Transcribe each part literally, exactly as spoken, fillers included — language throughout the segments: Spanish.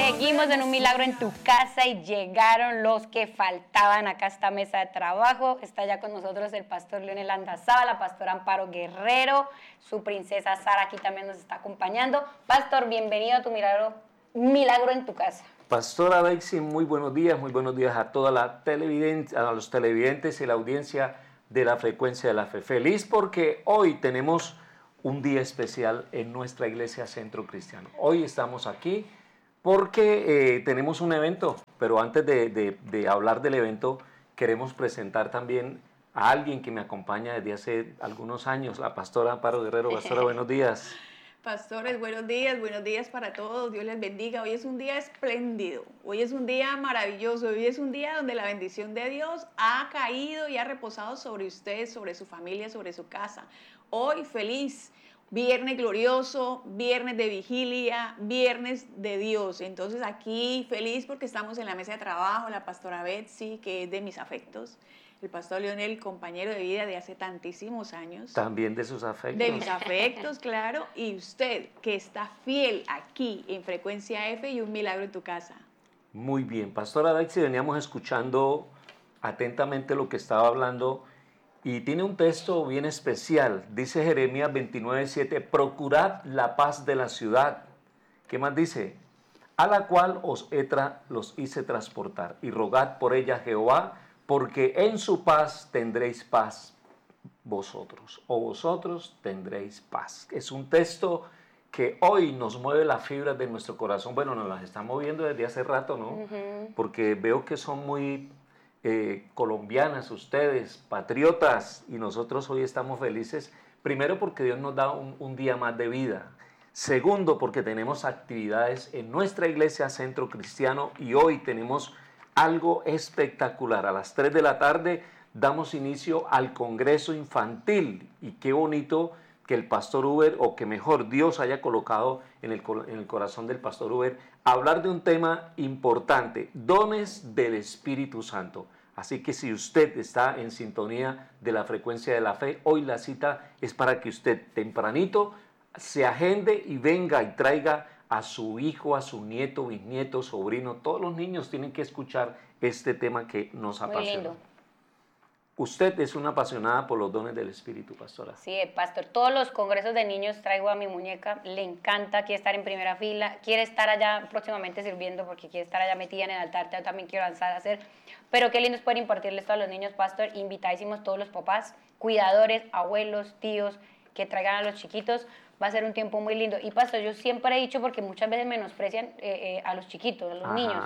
Seguimos en Un Milagro en tu Casa y llegaron los que faltaban acá a esta mesa de trabajo. Está ya con nosotros el pastor Leonel Andazábal, la pastora Amparo Guerrero, su princesa Sara aquí también nos está acompañando. Pastor, bienvenido a tu Milagro, Milagro en tu Casa. Pastora Bexy, muy buenos días, muy buenos días a toda la televidente, a los televidentes y la audiencia de la Frecuencia de la Fe. Feliz porque hoy tenemos un día especial en nuestra iglesia Centro Cristiano. Hoy estamos aquí porque eh, tenemos un evento, pero antes de, de, de hablar del evento, queremos presentar también a alguien que me acompaña desde hace algunos años, la pastora Amparo Guerrero. Pastora, buenos días. Pastores, buenos días, buenos días para todos, Dios les bendiga. Hoy es un día espléndido, hoy es un día maravilloso, hoy es un día donde la bendición de Dios ha caído y ha reposado sobre ustedes, sobre su familia, sobre su casa. Hoy feliz, viernes glorioso, viernes de vigilia, viernes de Dios. Entonces aquí feliz porque estamos en la mesa de trabajo, la pastora Betsy, que es de mis afectos, el pastor Leonel, compañero de vida de hace tantísimos años. También de sus afectos. De mis afectos, claro. Y usted, que está fiel aquí en Frecuencia F y Un Milagro en tu Casa. Muy bien, pastora Betsy, veníamos escuchando atentamente lo que estaba hablando y tiene un texto bien especial. Dice Jeremías veintinueve, siete, procurad la paz de la ciudad. ¿Qué más dice? A la cual os he tra los hice transportar y rogad por ella a Jehová, porque en su paz tendréis paz vosotros, o vosotros tendréis paz. Es un texto que hoy nos mueve las fibras de nuestro corazón. Bueno, nos las está moviendo desde hace rato, ¿no? Uh-huh. Porque veo que son muy eh, colombianas ustedes, patriotas, y nosotros hoy estamos felices. Primero porque Dios nos da un, un día más de vida. Segundo porque tenemos actividades en nuestra iglesia Centro Cristiano y hoy tenemos algo espectacular. A las tres de la tarde damos inicio al Congreso Infantil y qué bonito que el pastor Uber, o que mejor Dios haya colocado en el, en el corazón del pastor Uber, hablar de un tema importante, dones del Espíritu Santo. Así que si usted está en sintonía de la Frecuencia de la Fe, hoy la cita es para que usted tempranito se agende y venga y traiga a su hijo, a su nieto, bisnieto, sobrino. Todos los niños tienen que escuchar este tema que nos apasiona. Muy lindo. Usted es una apasionada por los dones del Espíritu, pastora. Sí, pastor. Todos los congresos de niños traigo a mi muñeca. Le encanta, quiere estar en primera fila, quiere estar allá próximamente sirviendo porque quiere estar allá metida en el altar. Yo también quiero avanzar a hacer. Pero qué lindo es poder impartirles a los niños, pastor. Invitadísimos todos los papás, cuidadores, abuelos, tíos, que traigan a los chiquitos. Va a ser un tiempo muy lindo. Y pastor, yo siempre he dicho, porque muchas veces menosprecian eh, eh, a los chiquitos, a los Ajá. niños.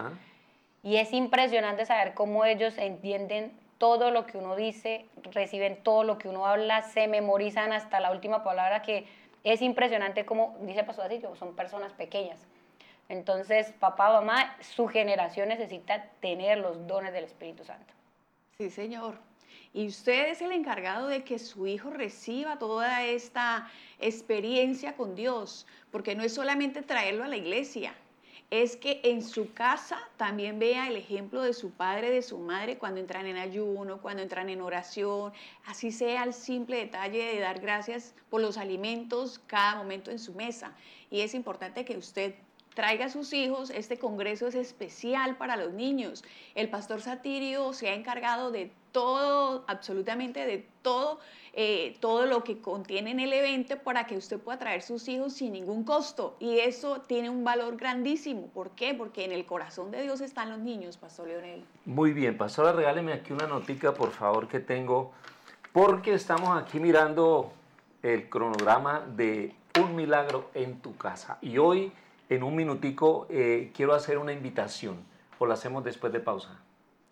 Y es impresionante saber cómo ellos entienden todo lo que uno dice, reciben todo lo que uno habla, se memorizan hasta la última palabra, que es impresionante como, dice el pastor Asillo, son personas pequeñas. Entonces, papá, mamá, su generación necesita tener los dones del Espíritu Santo. Sí, señor. Y usted es el encargado de que su hijo reciba toda esta experiencia con Dios, porque no es solamente traerlo a la iglesia, es que en su casa también vea el ejemplo de su padre, de su madre, cuando entran en ayuno, cuando entran en oración, así sea el simple detalle de dar gracias por los alimentos cada momento en su mesa. Y es importante que usted traiga a sus hijos. Este congreso es especial para los niños. El pastor Satirio se ha encargado de todo, absolutamente de todo, eh, todo lo que contiene en el evento para que usted pueda traer sus hijos sin ningún costo. Y eso tiene un valor grandísimo. ¿Por qué? Porque en el corazón de Dios están los niños, pastor Leonel. Muy bien, pastora, regáleme aquí una notica, por favor, que tengo, porque estamos aquí mirando el cronograma de Un Milagro en tu Casa. Y hoy, en un minutico, eh, quiero hacer una invitación. ¿O la hacemos después de pausa?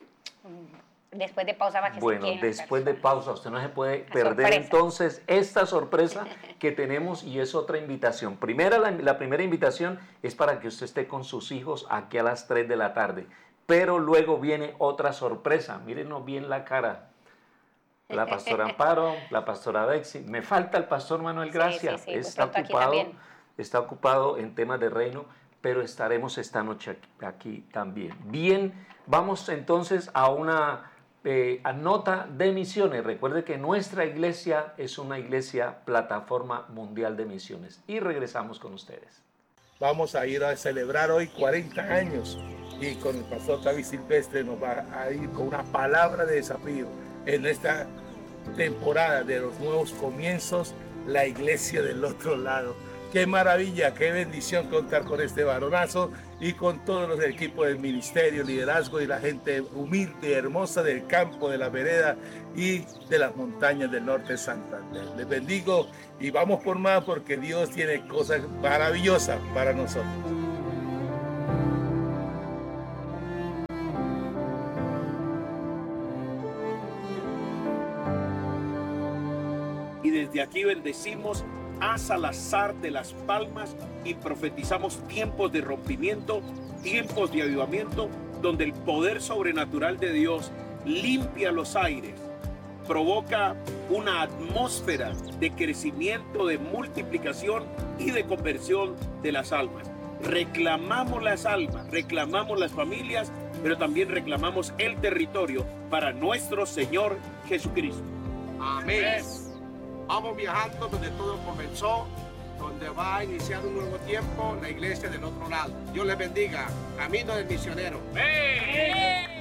Después de pausa va que Bueno, se después de pausa, usted no se puede la perder sorpresa. Entonces esta sorpresa que tenemos, y es otra invitación. Primera, la, la primera invitación es para que usted esté con sus hijos aquí a las tres de la tarde. Pero luego viene otra sorpresa. Mírenos bien la cara. La pastora Amparo, la pastora Betsy. Me falta el pastor Manuel Gracia. Sí, sí, sí, está ocupado, está ocupado en temas de reino, pero estaremos esta noche aquí, aquí también. Bien, vamos entonces a una eh, a nota de misiones. Recuerde que nuestra iglesia es una iglesia plataforma mundial de misiones. Y regresamos con ustedes. Vamos a ir a celebrar hoy cuarenta años y con el pastor David Silvestre nos va a ir con una palabra de desafío en esta temporada de los nuevos comienzos, la iglesia del otro lado. Qué maravilla, qué bendición contar con este varonazo y con todos los equipos del ministerio, liderazgo y la gente humilde, hermosa del campo, de la vereda y de las montañas del norte de Santander. Les bendigo y vamos por más porque Dios tiene cosas maravillosas para nosotros. Y desde aquí bendecimos a Salazar de las Palmas y profetizamos tiempos de rompimiento, tiempos de avivamiento, donde el poder sobrenatural de Dios limpia los aires, provoca una atmósfera de crecimiento, de multiplicación y de conversión de las almas. Reclamamos las almas, reclamamos las familias, pero también reclamamos el territorio para nuestro Señor Jesucristo. Amén. Vamos viajando donde todo comenzó, donde va a iniciar un nuevo tiempo, la iglesia del otro lado. Dios les bendiga. Camino del misionero. ¡Amén!